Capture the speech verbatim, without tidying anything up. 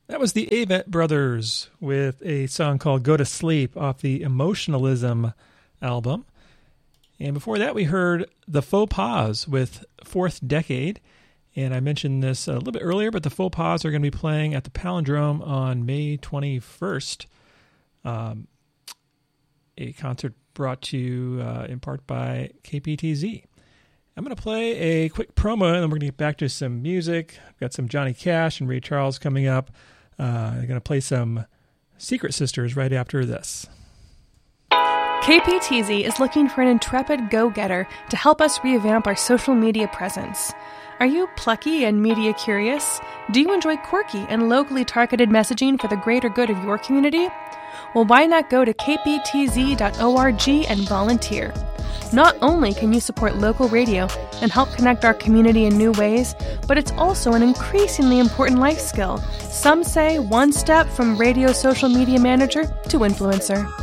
That was the Avett Brothers with a song called Go to Sleep off the Emotionalism album. And before that, we heard the Faux Pas with Fourth Decade. And I mentioned this a little bit earlier, but the Faux Pas are going to be playing at the Palindrome on May twenty-first. Um, a concert brought to you uh, in part by K P T Z. I'm going to play a quick promo, and then we're going to get back to some music. I've got some Johnny Cash and Ray Charles coming up. Uh, I'm going to play some Secret Sisters right after this. K P T Z is looking for an intrepid go-getter to help us revamp our social media presence. Are you plucky and media curious? Do you enjoy quirky and locally targeted messaging for the greater good of your community? Well, why not go to k p t z dot org and volunteer? Not only can you support local radio and help connect our community in new ways, but it's also an increasingly important life skill. Some say one step from radio social media manager to influencer.